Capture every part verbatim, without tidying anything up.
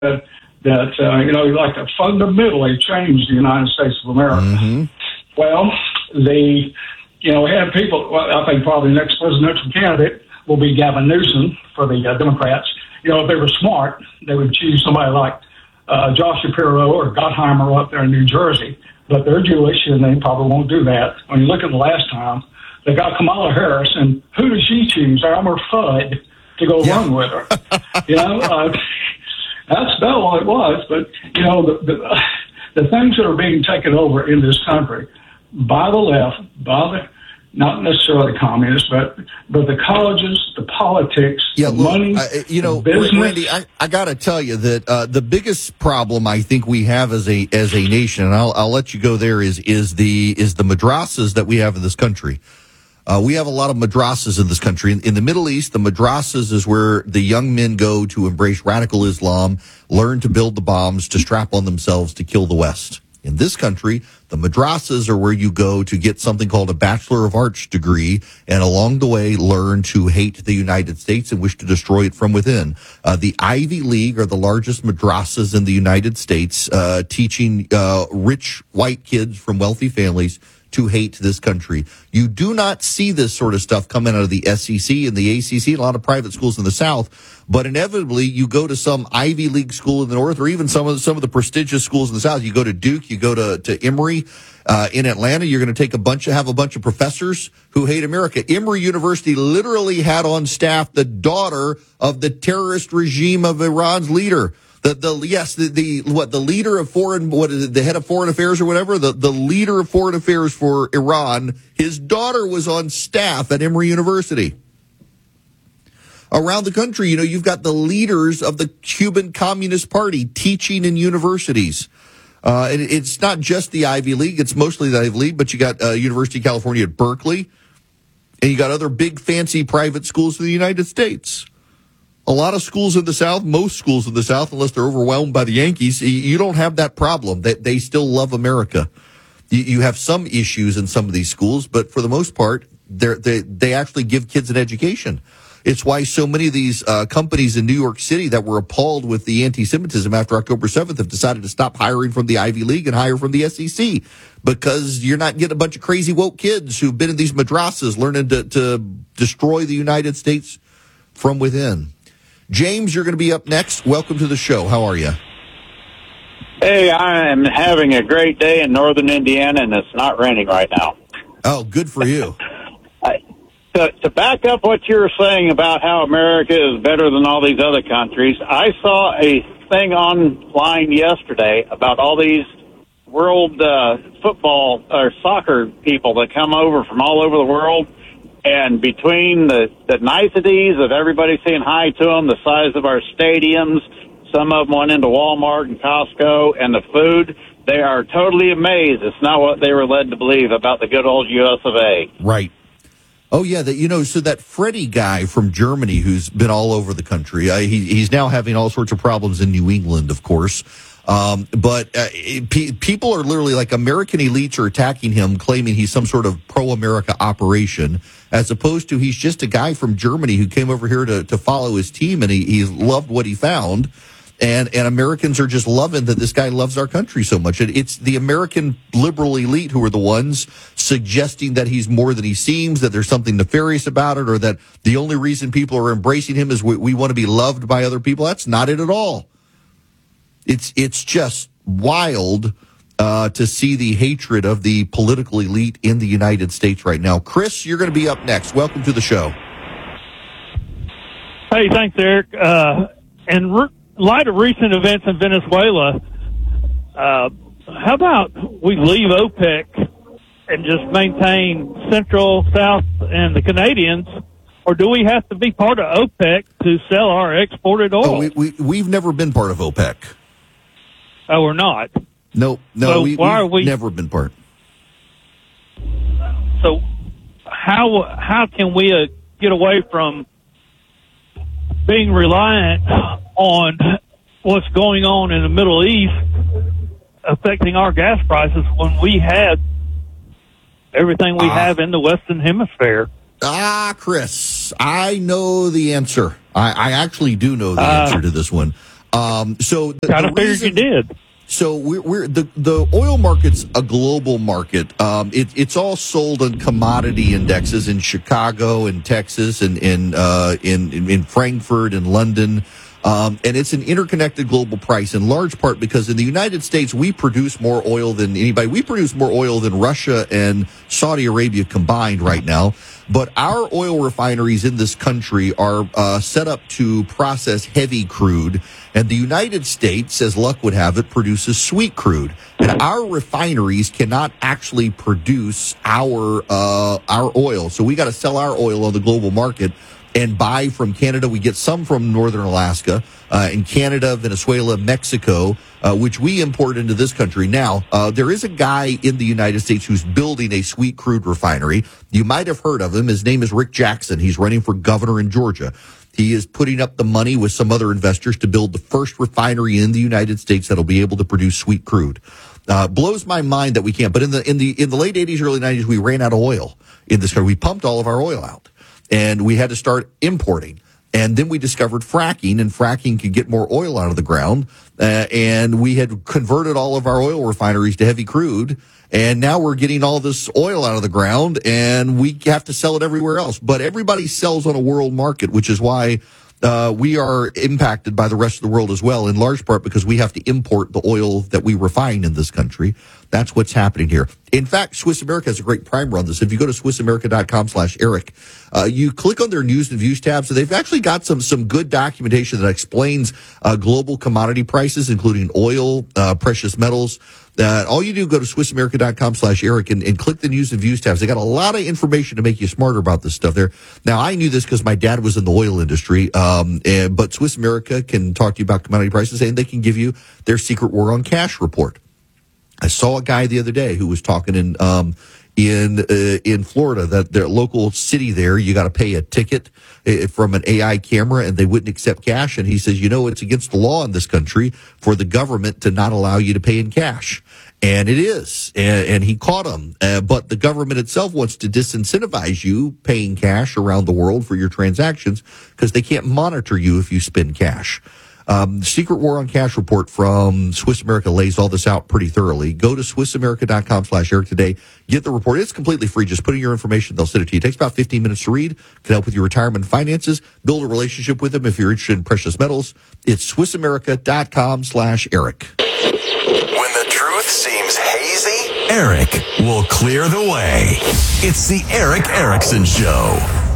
that, that uh, you know, like to fundamentally change the United States of America. Mm-hmm. Well, the, you know, we have people, well, I think probably the next presidential candidate will be Gavin Newsom for the uh, Democrats. You know, if they were smart, they would choose somebody like uh, Josh Shapiro or Gottheimer up there in New Jersey. But they're Jewish, and they probably won't do that. When you look at the last time, they got Kamala Harris, and who did she choose? Elmer Fudd to go yeah. run with her. you know, uh, that's about all it was. But, you know, the, the, the things that are being taken over in this country by the left, by the not necessarily communists, but but the colleges, the politics, yeah, the look, money, I, you know, the business. Randy, I, I got to tell you that uh, the biggest problem I think we have as a as a nation, and I'll I'll let you go there, is is the is the madrasas that we have in this country. Uh, we have a lot of madrasas in this country. In, in the Middle East, the madrasas is where the young men go to embrace radical Islam, learn to build the bombs to strap on themselves to kill the West. In this country, the madrasas are where you go to get something called a Bachelor of Arts degree, and along the way learn to hate the United States and wish to destroy it from within. Uh, the Ivy League are the largest madrasas in the United States, uh, teaching uh, rich white kids from wealthy families to hate this country. You do not see this sort of stuff coming out of the S E C and the A C C and a lot of private schools in the South, but inevitably you go to some Ivy League school in the North, or even some of the, some of the prestigious schools in the South. You go to Duke, you go to, to Emory uh, in Atlanta. You're going to take a bunch of have a bunch of professors who hate America. Emory University literally had on staff the daughter of the terrorist regime of Iran's leader. The, the, yes, the, the, what, the leader of foreign, what is it, the head of foreign affairs or whatever, the, the leader of foreign affairs for Iran, his daughter was on staff at Emory University. Around the country, you know, you've got the leaders of the Cuban Communist Party teaching in universities. Uh, and it's not just the Ivy League, it's mostly the Ivy League, but you got, uh, University of California at Berkeley, and you got other big fancy private schools in the United States. A lot of schools in the South, most schools in the South, unless they're overwhelmed by the Yankees, you don't have that problem. They, they still love America. You, you have some issues in some of these schools, but for the most part, they're, they they actually give kids an education. It's why so many of these uh, companies in New York City that were appalled with the anti-Semitism after October seventh have decided to stop hiring from the Ivy League and hire from the S E C, because you're not getting a bunch of crazy woke kids who've been in these madrasas learning to, to destroy the United States from within. James, you're going to be up next. Welcome to the show. How are you? Hey, I am having a great day in northern Indiana, and it's not raining right now. Oh, good for you. I, to, to back up what you were saying about how America is better than all these other countries, I saw a thing online yesterday about all these world uh, football or soccer people that come over from all over the world. And between the, the niceties of everybody saying hi to them, the size of our stadiums, some of them went into Walmart and Costco, and the food, they are totally amazed. It's not what they were led to believe about the good old U S of A. Right. Oh, yeah. That, you know, so that Freddie guy from Germany who's been all over the country, uh, he, he's now having all sorts of problems in New England, of course. Um, but uh, pe- people are literally like American elites are attacking him, claiming he's some sort of pro-America operation, as opposed to he's just a guy from Germany who came over here to, to follow his team, and he, he loved what he found. And, and Americans are just loving that this guy loves our country so much. It, it's the American liberal elite who are the ones suggesting that he's more than he seems, that there's something nefarious about it, or that the only reason people are embracing him is we, we want to be loved by other people. That's not it at all. It's it's just wild uh, to see the hatred of the political elite in the United States right now. Chris, you're going to be up next. Welcome to the show. Hey, thanks, Eric. Uh, in re- light of recent events in Venezuela, uh, how about we leave OPEC and just maintain Central, South, and the Canadians? Or do we have to be part of OPEC to sell our exported oil? Oh, we, we, we've never been part of OPEC. Oh, we're not? No, no, so we, why we've are we, never been part. So how how can we uh, get away from being reliant on what's going on in the Middle East affecting our gas prices when we have everything we ah. have in the Western Hemisphere? Ah, Chris, I know the answer. I, I actually do know the uh, answer to this one. Um, so the, kind the of figured reason, you did. So we're, we're the the oil market's a global market. Um, it, it's all sold on commodity indexes in Chicago and Texas and in uh, in in Frankfurt and London. Um, and it's an interconnected global price in large part because in the United States, we produce more oil than anybody. We produce more oil than Russia and Saudi Arabia combined right now. But our oil refineries in this country are uh, set up to process heavy crude. And the United States, as luck would have it, produces sweet crude. And our refineries cannot actually produce our uh, our oil. So we got to sell our oil on the global market and buy from Canada. We get some from northern Alaska, uh, in Canada, Venezuela, Mexico, uh, which we import into this country. Now, uh, there is a guy in the United States who's building a sweet crude refinery. You might have heard of him. His name is Rick Jackson. He's running for governor in Georgia. He is putting up the money with some other investors to build the first refinery in the United States that'll be able to produce sweet crude. Uh, blows my mind that we can't. But in the in the in the late eighties, early nineties, we ran out of oil in this country. We pumped all of our oil out. And we had to start importing. And then we discovered fracking, and fracking could get more oil out of the ground. Uh, and we had converted all of our oil refineries to heavy crude. And now we're getting all this oil out of the ground, and we have to sell it everywhere else. But everybody sells on a world market, which is why uh, we are impacted by the rest of the world as well, in large part because we have to import the oil that we refine in this country. That's what's happening here. In fact, Swiss America has a great primer on this. If you go to swiss america dot com slash Eric, uh, you click on their news and views tab. So they've actually got some, some good documentation that explains, uh, global commodity prices, including oil, uh, precious metals. Uh, all you do, go to swiss america dot com slash Eric and, and click the news and views tabs. They got a lot of information to make you smarter about this stuff there. Now, I knew this because my dad was in the oil industry. Um, and, but Swiss America can talk to you about commodity prices, and they can give you their secret war on cash report. I saw a guy the other day who was talking in um, in uh, in Florida that their local city there, you got to pay a ticket uh, from an A I camera, and they wouldn't accept cash. And he says, you know, it's against the law in this country for the government to not allow you to pay in cash. And it is. And, and he caught him. Uh, but the government itself wants to disincentivize you paying cash around the world for your transactions because they can't monitor you if you spend cash. Um, Secret War on Cash report from Swiss America lays all this out pretty thoroughly. Go to swiss america dot com slash Eric today. Get the report. It's completely free. Just put in your information. They'll send it to you. It takes about fifteen minutes to read. Can help with your retirement finances. Build a relationship with them if you're interested in precious metals. It's swiss america dot com slash Eric. When the truth seems hazy, Eric will clear the way. It's the Eric Erickson Show.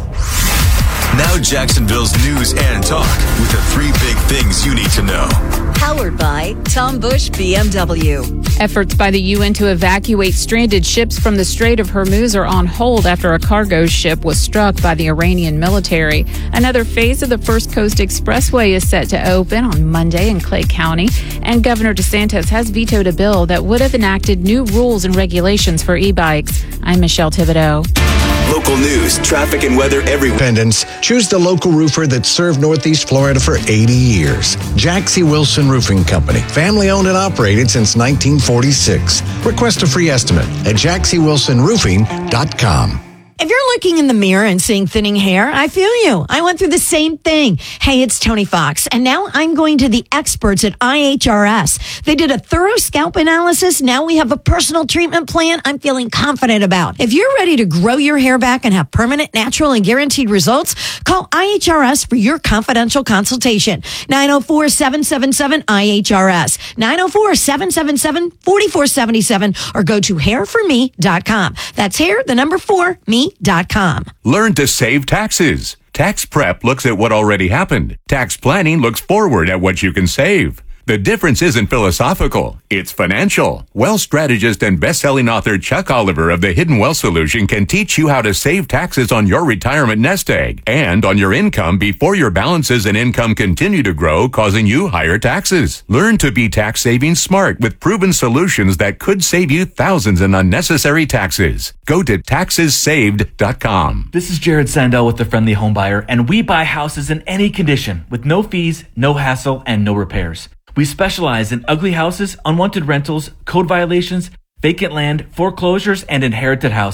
Now Jacksonville's news and talk with the three big things you need to know. Powered by Tom Bush B M W. Efforts by the U N to evacuate stranded ships from the Strait of Hormuz are on hold after a cargo ship was struck by the Iranian military. Another phase of the First Coast Expressway is set to open on Monday in Clay County, and Governor DeSantis has vetoed a bill that would have enacted new rules and regulations for e-bikes. I'm Michelle Thibodeau. Local news, traffic, and weather every Independence. Choose the local roofer that served Northeast Florida for eighty years. Jaxie Wilson Roofing Company. Family owned and operated since nineteen forty-six. Request a free estimate at jaxie wilson roofing dot com. If you're looking in the mirror and seeing thinning hair, I feel you. I went through the same thing. Hey, it's Tony Fox, and now I'm going to the experts at I H R S. They did a thorough scalp analysis. Now we have a personal treatment plan I'm feeling confident about. If you're ready to grow your hair back and have permanent, natural, and guaranteed results, call I H R S for your confidential consultation. nine oh four, seven seven seven, I H R S. nine oh four, seven seven seven, four four seven seven or go to hair for me dot com. That's hair, the number four, me dot com. Learn to save taxes. Tax prep looks at what already happened. Tax planning looks forward at what you can save. The difference isn't philosophical, it's financial. Wealth strategist and best-selling author Chuck Oliver of The Hidden Wealth Solution can teach you how to save taxes on your retirement nest egg and on your income before your balances and income continue to grow, causing you higher taxes. Learn to be tax-saving smart with proven solutions that could save you thousands in unnecessary taxes. Go to taxes saved dot com. This is Jared Sandell with The Friendly Home Buyer, and we buy houses in any condition with no fees, no hassle, and no repairs. We specialize in ugly houses, unwanted rentals, code violations, vacant land, foreclosures, and inherited houses.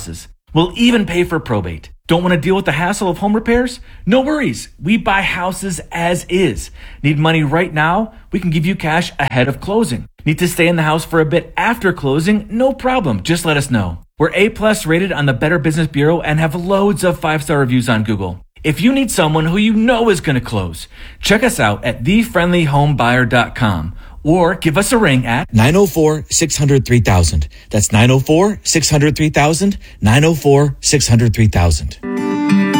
We'll even pay for probate. Don't want to deal with the hassle of home repairs? No worries. We buy houses as is. Need money right now? We can give you cash ahead of closing. Need to stay in the house for a bit after closing? No problem. Just let us know. We're A-plus rated on the Better Business Bureau and have loads of five-star reviews on Google. If you need someone who you know is going to close, check us out at the friendly home buyer dot com or give us a ring at nine oh four, six hundred, three thousand. That's nine oh four, six hundred, three thousand, nine oh four, six hundred, three thousand.